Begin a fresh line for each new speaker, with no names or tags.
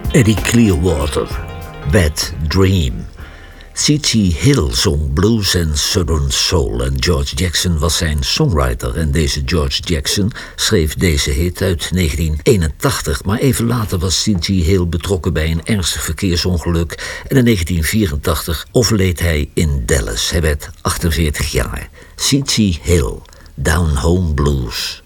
Eddie Clearwater, Bad Dream. C.T. Hill zong blues en southern soul en George Jackson was zijn songwriter. En deze George Jackson schreef deze hit uit 1981. Maar even later was C.T. Hill betrokken bij een ernstig verkeersongeluk. En in 1984 overleed hij in Dallas. Hij werd 48 jaar. C.T. Hill, Down Home Blues.